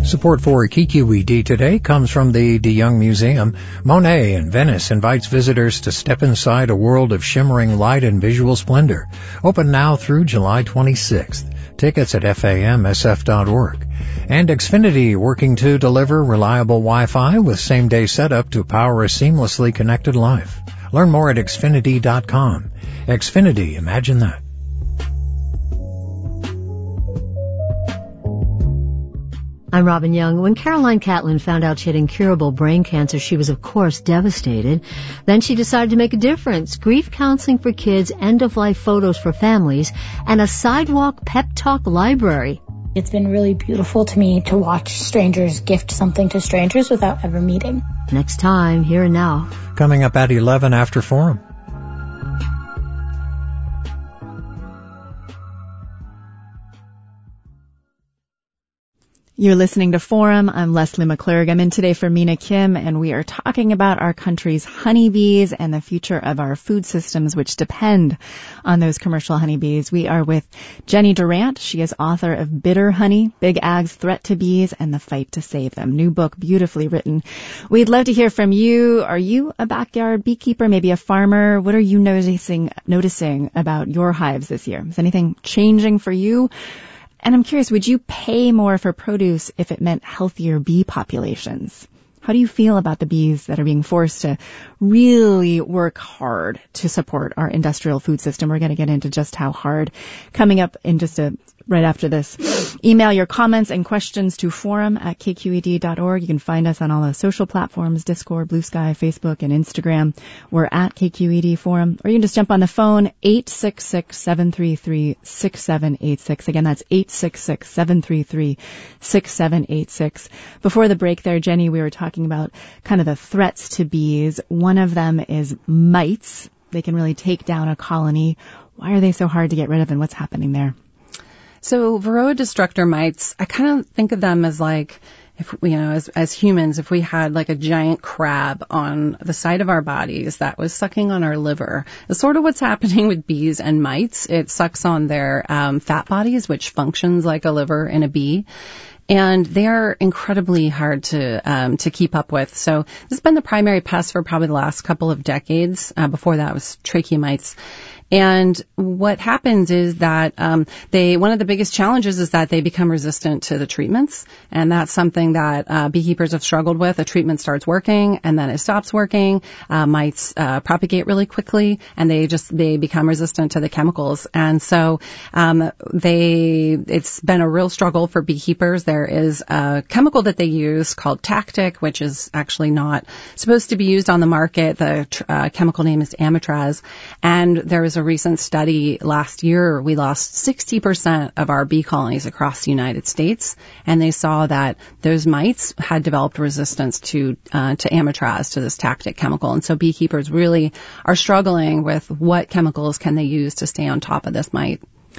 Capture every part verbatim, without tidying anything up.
Support for K Q E D today comes from the De Young Museum. Monet in Venice invites visitors to step inside a world of shimmering light and visual splendor. Open now through July twenty-sixth. Tickets at F A M S F dot org. And Xfinity working to deliver reliable Wi-Fi with same-day setup to power a seamlessly connected life. Learn more at Xfinity dot com. Xfinity, imagine that. I'm Robin Young. When Caroline Catlin found out she had incurable brain cancer, she was, of course, devastated. Then she decided to make a difference. Grief counseling for kids, end-of-life photos for families, and a sidewalk pep talk library. It's been really beautiful to me to watch strangers gift something to strangers without ever meeting. Next time, Here and Now. Coming up at eleven after Forum. You're listening to Forum. I'm Leslie McClurg. I'm in today for Mina Kim, and we are talking about our country's honeybees and the future of our food systems, which depend on those commercial honeybees. We are with Jenny Durant. She is author of Bitter Honey, Big Ag's Threat to Bees and the Fight to Save Them. New book, beautifully written. We'd love to hear from you. Are you a backyard beekeeper, maybe a farmer? What are you noticing, noticing about your hives this year? Is anything changing for you? And I'm curious, would you pay more for produce if it meant healthier bee populations? How do you feel about the bees that are being forced to really work hard to support our industrial food system? We're going to get into just how hard coming up in just a right after this. Email your comments and questions to forum at k q e d dot org. You can find us on all the social platforms, Discord, Blue Sky, Facebook, and Instagram. We're at K Q E D Forum. Or you can just jump on the phone, eight six six, seven three three, six seven eight six. Again, that's eight six six, seven three three, six seven eight six. Before the break there, Jenny, we were talking about kind of the threats to bees. One of them is mites. They can really take down a colony. Why are they so hard to get rid of, and what's happening there? So Varroa destructor mites, I kind of think of them as like, if you know, as, as humans, if we had like a giant crab on the side of our bodies that was sucking on our liver. It's sort of what's happening with bees and mites. It sucks on their um, fat bodies, which functions like a liver in a bee. And they are incredibly hard to um, to keep up with. So this has been the primary pest for probably the last couple of decades. Uh, before that was trachea mites. And what happens is that um, they one of the biggest challenges is that they become resistant to the treatments, and that's something that uh, beekeepers have struggled with. A treatment starts working, and then it stops working. Uh, mites uh, propagate really quickly, and they just they become resistant to the chemicals. And so um, they it's been a real struggle for beekeepers. There is a chemical that they use called Tactic, which is actually not supposed to be used on the market. The uh, chemical name is Amitraz, and there is a recent study last year. We lost sixty percent of our bee colonies across the United States, and they saw that those mites had developed resistance to uh, to Amitraz, to this Tactic chemical. And so beekeepers really are struggling with what chemicals can they use to stay on top of this mite.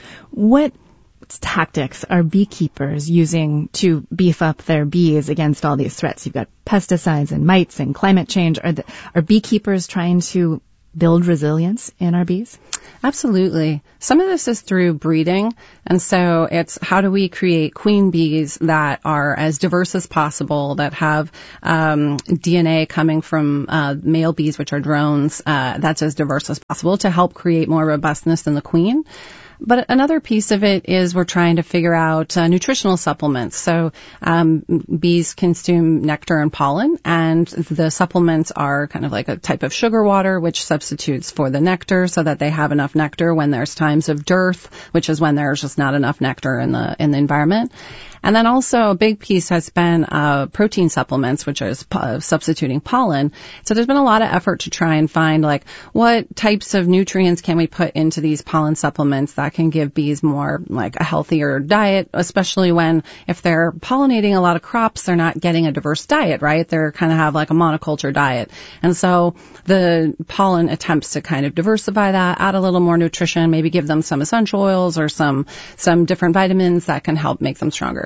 What tactics are beekeepers using to beef up their bees against all these threats? You've got pesticides and mites and climate change. Are, the, are beekeepers trying to build resilience in our bees? Absolutely. Some of this is through breeding. And so it's how do we create queen bees that are as diverse as possible, that have um, D N A coming from uh, male bees, which are drones, uh, that's as diverse as possible to help create more robustness in the queen. But another piece of it is we're trying to figure out uh, nutritional supplements. So um, bees consume nectar and pollen, and the supplements are kind of like a type of sugar water, which substitutes for the nectar so that they have enough nectar when there's times of dearth, which is when there's just not enough nectar in the in the environment. And then also a big piece has been uh, protein supplements, which is uh, substituting pollen. So there's been a lot of effort to try and find, like, what types of nutrients can we put into these pollen supplements that can give bees more, like, a healthier diet, especially when if they're pollinating a lot of crops, they're not getting a diverse diet, right? They're kind of have like a monoculture diet. And so the pollen attempts to kind of diversify that, add a little more nutrition, maybe give them some essential oils or some some different vitamins that can help make them stronger.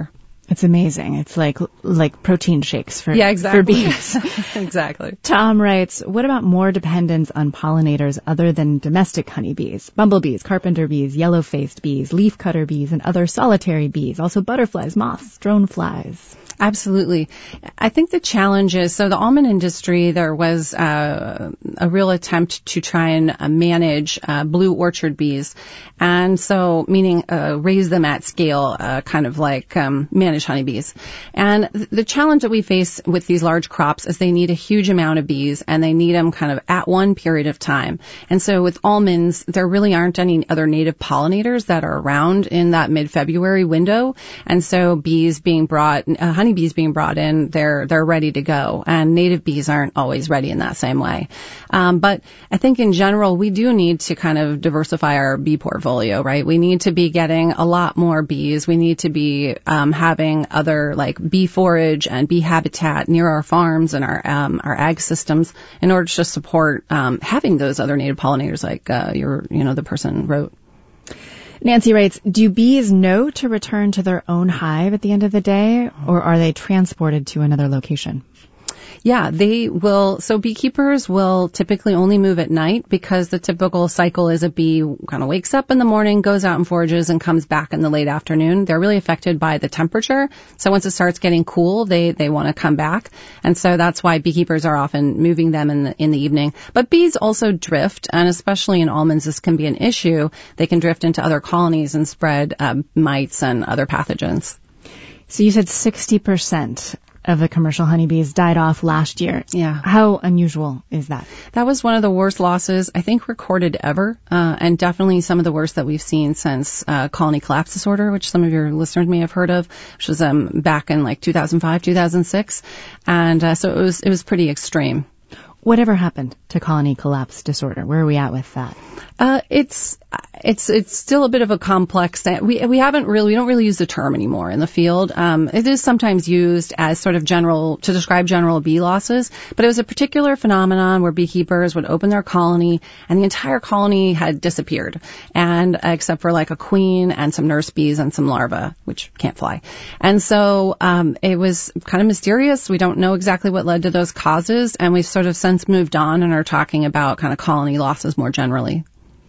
It's amazing. It's like like protein shakes for, yeah, exactly. for bees. Exactly. Tom writes, what about more dependence on pollinators other than domestic honeybees? Bumblebees, carpenter bees, yellow-faced bees, leafcutter bees, and other solitary bees. Also butterflies, moths, droneflies. Absolutely. I think the challenge is, so the almond industry, there was uh, a real attempt to try and uh, manage uh, blue orchard bees. And so, meaning uh, raise them at scale, uh, kind of like um, manage honeybees. And th- the challenge that we face with these large crops is they need a huge amount of bees, and they need them kind of at one period of time. And so with almonds, there really aren't any other native pollinators that are around in that mid-February window. And so bees being brought, uh, honeybees being brought in, they're they're ready to go. And native bees aren't always ready in that same way. Um, but I think in general, we do need to kind of diversify our bee portfolio, right? We need to be getting a lot more bees. We need to be um, having other like bee forage and bee habitat near our farms and our um, our ag systems in order to support um, having those other native pollinators, like uh, your you know the person wrote. Nancy writes, do bees know to return to their own hive at the end of the day, or are they transported to another location? Yeah, they will. So beekeepers will typically only move at night because the typical cycle is a bee kind of wakes up in the morning, goes out and forages, and comes back in the late afternoon. They're really affected by the temperature. So once it starts getting cool, they, they want to come back. And so that's why beekeepers are often moving them in the, in the evening. But bees also drift, and especially in almonds, this can be an issue. They can drift into other colonies and spread um, mites and other pathogens. So you said sixty percent of the commercial honeybees died off last year. Yeah. How unusual is that? That was one of the worst losses, I think, recorded ever, uh, and definitely some of the worst that we've seen since uh, colony collapse disorder, which some of your listeners may have heard of, which was um, back in like two thousand five, two thousand six, and uh, so it was it was pretty extreme. Whatever happened to colony collapse disorder? Where are we at with that? Uh, it's, it's, it's still a bit of a complex thing. We, we haven't really, we don't really use the term anymore in the field. Um, it is sometimes used as sort of general, to describe general bee losses, but it was a particular phenomenon where beekeepers would open their colony and the entire colony had disappeared. And, uh, except for like a queen and some nurse bees and some larvae, which can't fly. And so, um, it was kind of mysterious. We don't know exactly what led to those causes, and we've sort of since moved on and are talking about kind of colony losses more generally.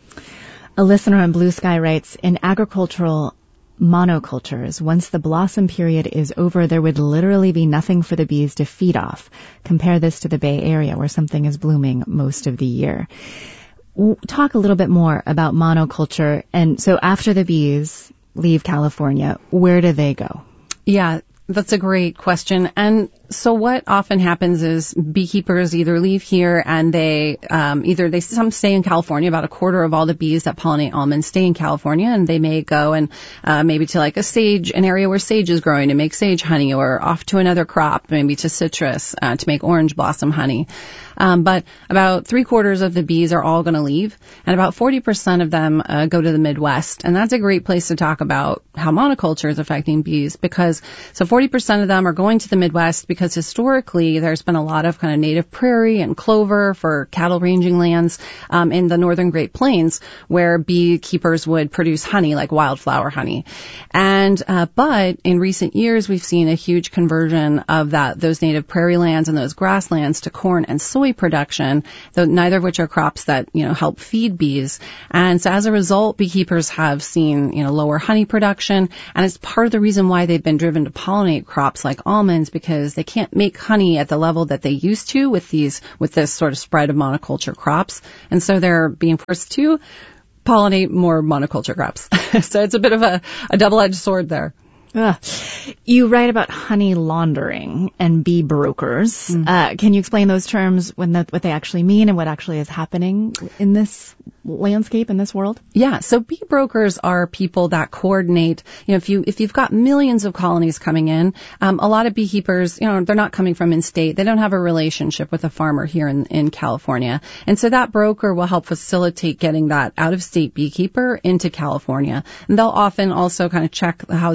A listener on Blue Sky writes, in agricultural monocultures, once the blossom period is over, there would literally be nothing for the bees to feed off. Compare this to the Bay Area, where something is blooming most of the year. Talk a little bit more about monoculture. And so after the bees leave California, where do they go? Yeah, that's a great question. And so what often happens is beekeepers either leave here and they um, either they some stay in California. About a quarter of all the bees that pollinate almonds stay in California, and they may go and uh, maybe to like a sage, an area where sage is growing to make sage honey, or off to another crop, maybe to citrus uh, to make orange blossom honey. Um, but about three quarters of the bees are all going to leave, and about forty percent of them uh, go to the Midwest. And that's a great place to talk about how monoculture is affecting bees, because so forty percent of them are going to the Midwest because historically there's been a lot of kind of native prairie and clover for cattle ranging lands um, in the northern Great Plains, where beekeepers would produce honey, like wildflower honey. And uh, but in recent years we've seen a huge conversion of that those native prairie lands and those grasslands to corn and soy production, though neither of which are crops that, you know, help feed bees. And so as a result, beekeepers have seen, you know, lower honey production, and it's part of the reason why they've been driven to pollinate crops like almonds, because they can't make honey at the level that they used to with these, with this sort of spread of monoculture crops. And so they're being forced to pollinate more monoculture crops. So it's a bit of a, a double-edged sword there. Ugh. You write about honey laundering and bee brokers. Mm. Uh, can you explain those terms, when the, what they actually mean and what actually is happening in this landscape, in this world? Yeah, so bee brokers are people that coordinate, you know, if you, if you've got millions of colonies coming in, um, a lot of beekeepers, you know, they're not coming from in-state. They don't have a relationship with a farmer here in, in California. And so that broker will help facilitate getting that out-of-state beekeeper into California. And they'll often also kind of check how's the strength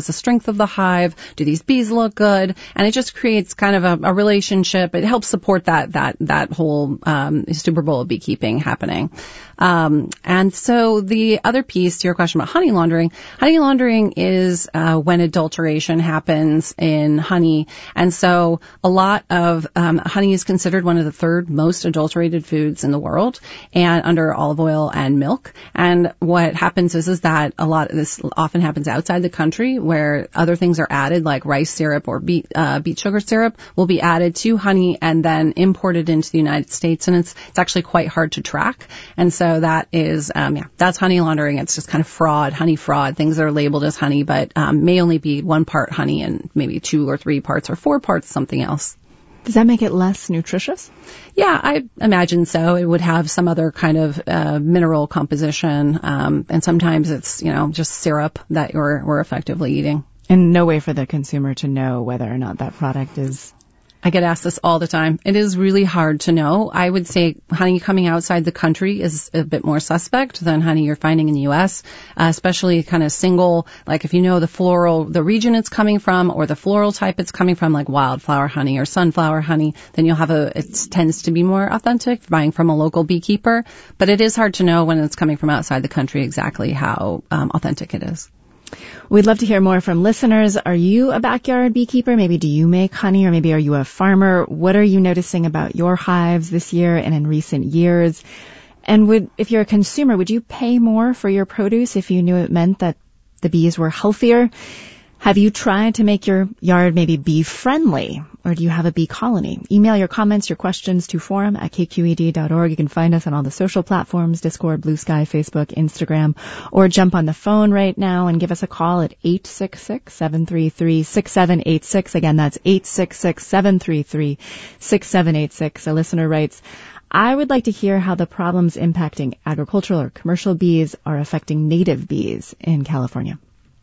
growth of the hive? Do these bees look good? And it just creates kind of a, a relationship. It helps support that that that whole um, Super Bowl of beekeeping happening. Um, and so the other piece to your question about honey laundering, honey laundering is uh, when adulteration happens in honey. And so a lot of um, honey is considered one of the third most adulterated foods in the world, and under olive oil and milk. And what happens is, is that a lot of this often happens outside the country, where other things are added, like rice syrup or beet, uh, beet sugar syrup will be added to honey and then imported into the United States. And it's, it's actually quite hard to track. And so So that is, um, yeah, that's honey laundering. It's just kind of fraud, honey fraud, things that are labeled as honey, but um, may only be one part honey and maybe two or three parts or four parts something else. Does that make it less nutritious? Yeah, I imagine so. It would have some other kind of uh, mineral composition, um, and sometimes it's, you know, just syrup that you're, we're effectively eating. And no way for the consumer to know whether or not that product is... I get asked this all the time. It is really hard to know. I would say honey coming outside the country is a bit more suspect than honey you're finding in the U S, uh, especially kind of single, like if you know the floral, the region it's coming from or the floral type it's coming from, like wildflower honey or sunflower honey, then you'll have a, it tends to be more authentic buying from a local beekeeper. But it is hard to know when it's coming from outside the country exactly how um, authentic it is. We'd love to hear more from listeners. Are you a backyard beekeeper? Maybe do you make honey, or maybe are you a farmer? What are you noticing about your hives this year and in recent years? And would, if you're a consumer, would you pay more for your produce if you knew it meant that the bees were healthier? Have you tried to make your yard maybe bee-friendly, or do you have a bee colony? Email your comments, your questions to forum at k q e d dot org. You can find us on all the social platforms, Discord, Blue Sky, Facebook, Instagram, or jump on the phone right now and give us a call at eight six six, seven three three, six seven eight six. Again, that's eight six six, seven three three, six seven eight six. A listener writes, I would like to hear how the problems impacting agricultural or commercial bees are affecting native bees in California.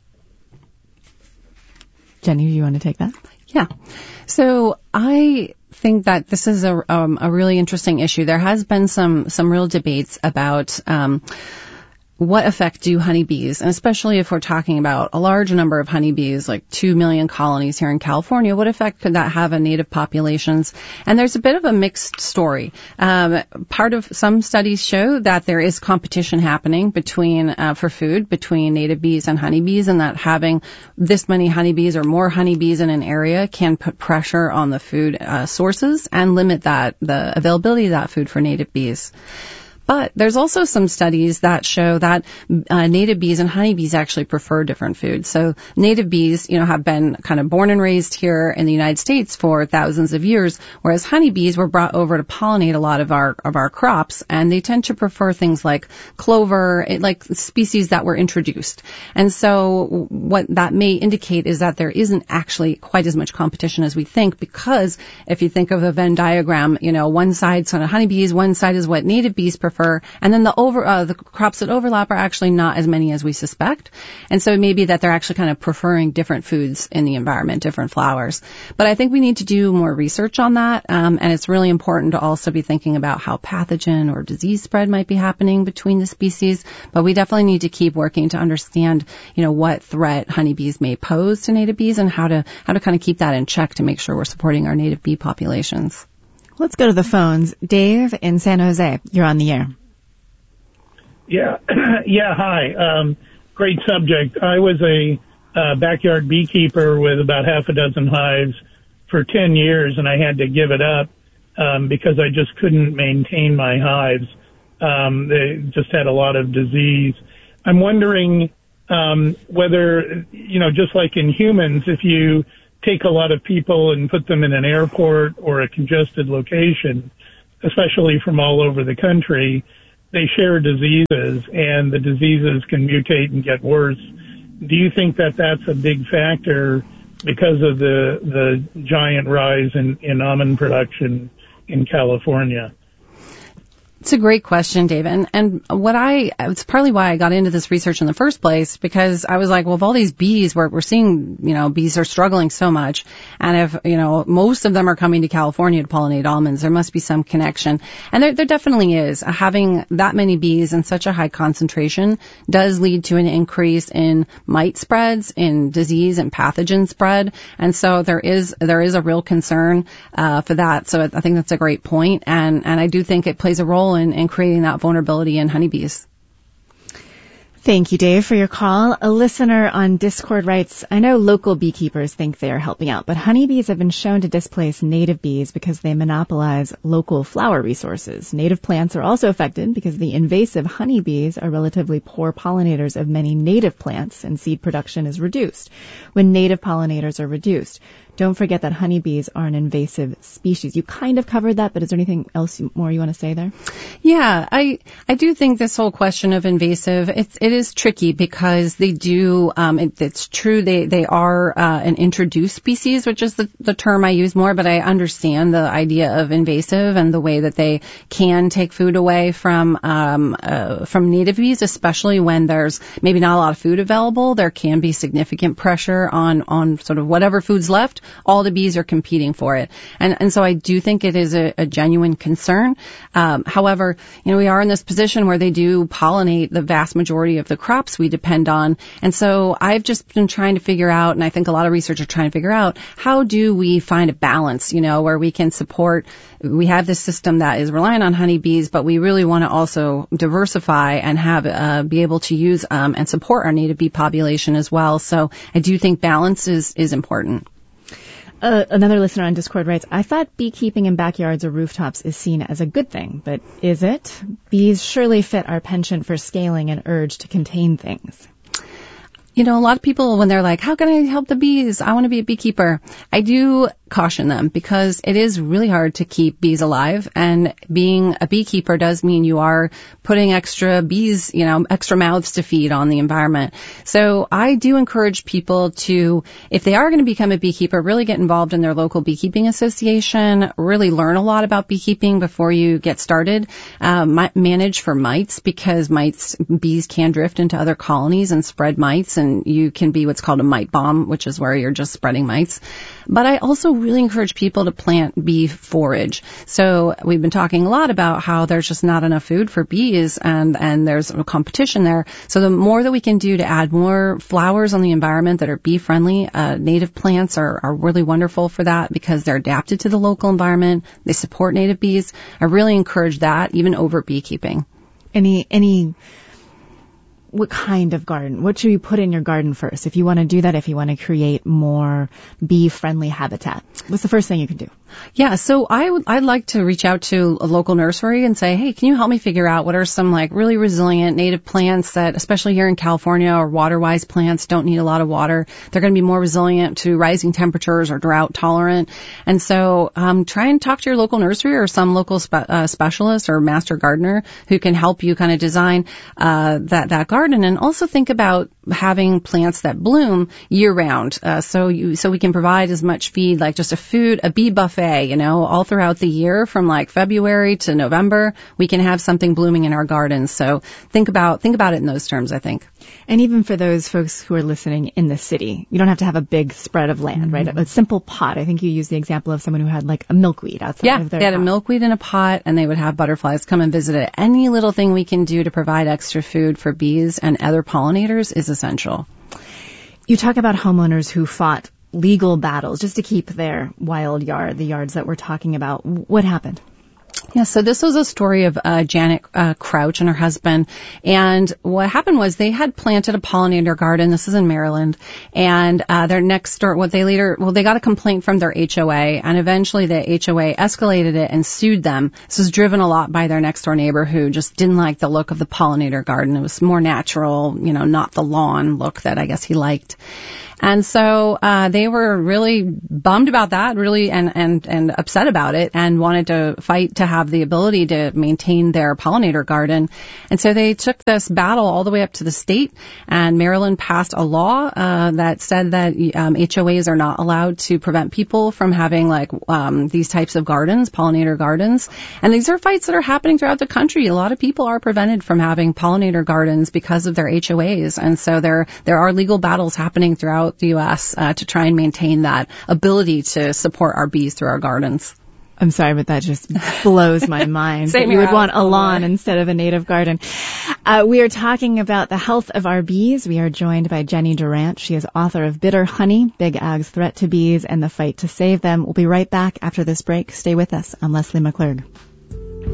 Jenny, do you want to take that? Yeah. So I think that this is a, um, a really interesting issue. There has been some, some real debates about, um, what effect do honeybees, and especially if we're talking about a large number of honeybees, like two million colonies here in California, what effect could that have on native populations? And there's a bit of a mixed story. Um, part of some studies show that there is competition happening between, uh, for food between native bees and honeybees, and that having this many honeybees or more honeybees in an area can put pressure on the food uh, sources and limit that, the availability of that food for native bees. But there's also some studies that show that uh, native bees and honeybees actually prefer different foods. So native bees, you know, have been kind of born and raised here in the United States for thousands of years, whereas honeybees were brought over to pollinate a lot of our of our crops, and they tend to prefer things like clover, like species that were introduced. And so what that may indicate is that there isn't actually quite as much competition as we think, because if you think of a Venn diagram, you know, one side's kind of honeybees, one side is what native bees prefer, and then the over uh, the crops that overlap are actually not as many as we suspect. And so it may be that they're actually kind of preferring different foods in the environment, different flowers. But I think we need to do more research on that, um, and it's really important to also be thinking about how pathogen or disease spread might be happening between the species. But we definitely need to keep working to understand, you know, what threat honeybees may pose to native bees and how to how to kind of keep that in check to make sure we're supporting our native bee populations. Let's go to the phones. Dave in San Jose, you're on the air. Yeah, yeah. Hi. Um, great subject. I was a uh, backyard beekeeper with about half a dozen hives for ten years, and I had to give it up um, because I just couldn't maintain my hives. Um, they just had a lot of disease. I'm wondering um, whether, you know, just like in humans, if you take a lot of people and put them in an airport or a congested location, especially from all over the country, they share diseases, and the diseases can mutate and get worse. Do you think that that's a big factor because of the the giant rise in, in almond production in California? It's a great question, David. And, and what I, it's partly why I got into this research in the first place, because I was like, well, if all these bees, we're, we're seeing, you know, bees are struggling so much. And if, you know, most of them are coming to California to pollinate almonds, there must be some connection. And there, there definitely is. Having that many bees in such a high concentration does lead to an increase in mite spreads, in disease and pathogen spread. And so there is, there is a real concern, uh, for that. So I think that's a great point. And, and I do think it plays a role In, in creating that vulnerability in honeybees. Thank you, Dave, for your call. A listener on Discord writes, I know local beekeepers think they are helping out, but honeybees have been shown to displace native bees because they monopolize local flower resources. Native plants are also affected because the invasive honeybees are relatively poor pollinators of many native plants, and seed production is reduced. When native pollinators are reduced, don't forget that honeybees are an invasive species. You kind of covered that, but is there anything else more you want to say there? Yeah, I I do think this whole question of invasive, it's, it is tricky because they do, um, it, it's true, they, they are uh, an introduced species, which is the, the term I use more, but I understand the idea of invasive and the way that they can take food away from, um, uh, from native bees, especially when there's maybe not a lot of food available. There can be significant pressure on, on sort of whatever food's left. All the bees are competing for it. And, and so I do think it is a, a genuine concern. Um, however, you know, we are in this position where they do pollinate the vast majority of the crops we depend on. And so I've just been trying to figure out, and I think a lot of researchers are trying to figure out, how do we find a balance, you know, where we can support, we have this system that is reliant on honeybees, but we really want to also diversify and have, uh, be able to use, um, and support our native bee population as well. So I do think balance is, is important. Uh, another listener on Discord writes, I thought beekeeping in backyards or rooftops is seen as a good thing, but is it? Bees surely fit our penchant for scaling and urge to contain things. You know, a lot of people, when they're like, how can I help the bees? I want to be a beekeeper. I do caution them because it is really hard to keep bees alive. And being a beekeeper does mean you are putting extra bees, you know, extra mouths to feed on the environment. So I do encourage people to, if they are going to become a beekeeper, really get involved in their local beekeeping association, really learn a lot about beekeeping before you get started. Um, manage for mites, because mites, bees can drift into other colonies and spread mites, and you can be what's called a mite bomb, which is where you're just spreading mites. But I also really encourage people to plant bee forage. So we've been talking a lot about how there's just not enough food for bees, and, and there's a competition there. So the more that we can do to add more flowers on the environment that are bee friendly, uh, native plants are, are really wonderful for that because they're adapted to the local environment. They support native bees. I really encourage that even over beekeeping. Any, any, what kind of garden? What should you put in your garden first? If you want to do that, if you want to create more bee-friendly habitat, what's the first thing you can do? Yeah, so I would, I'd like to reach out to a local nursery and say, hey, can you help me figure out what are some like really resilient native plants that, especially here in California, or water-wise plants, don't need a lot of water. They're going to be more resilient to rising temperatures or drought tolerant. And so um, try and talk to your local nursery or some local spe- uh, specialist or master gardener who can help you kind of design uh, that, that garden. And also think about having plants that bloom year-round, uh, so you so we can provide as much feed, like just a food, a bee buffet, you know, all throughout the year from like February to November, we can have something blooming in our gardens. So think about think about it in those terms, I think. And even for those folks who are listening in the city, you don't have to have a big spread of land, mm-hmm. right? A simple pot. I think you used the example of someone who had like a milkweed outside yeah, of their they had house. a milkweed in a pot, and they would have butterflies come and visit it. Any little thing we can do to provide extra food for bees and other pollinators is essential. You talk about homeowners who fought legal battles just to keep their wild yard, the yards that we're talking about. What happened? Yeah, so this was a story of uh, Janet uh, Crouch and her husband. And what happened was they had planted a pollinator garden. This is in Maryland. And uh, their next door, what they later, well, they got a complaint from their H O A. And eventually the H O A escalated it and sued them. This was driven a lot by their next door neighbor who just didn't like the look of the pollinator garden. It was more natural, you know, not the lawn look that I guess he liked. And so uh they were really bummed about that, really, and and and upset about it, and wanted to fight to have have the ability to maintain their pollinator garden. And so they took this battle all the way up to the state, and Maryland passed a law uh, that said that um, H O As are not allowed to prevent people from having like um, these types of gardens, pollinator gardens. And these are fights that are happening throughout the country. A lot of people are prevented from having pollinator gardens because of their H O As. And so there there are legal battles happening throughout the U S uh, to try and maintain that ability to support our bees through our gardens. I'm sorry, but that just blows my mind. Same you would here, want a lawn way. instead of a native garden. Uh, we are talking about the health of our bees. We are joined by Jenny Durant. She is author of Bitter Honey, Big Ag's Threat to Bees and the Fight to Save Them. We'll be right back after this break. Stay with us. I'm Leslie McClurg.